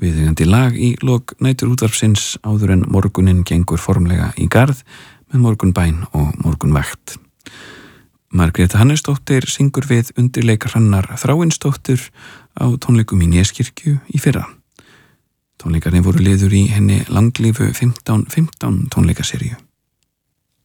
viðeigandi lag í lok næturútvarpsins áður en morgunin gengur formlega í garð með morgunbæn og morgunvakt. Margrét Hannesdóttir syngur við undirleik Hrannar Þráinsdóttur á tónleikum í Neskirkju í fyrra. Tónleikarnir voru liður í henni langlífu 15-15 tónleikaseríu.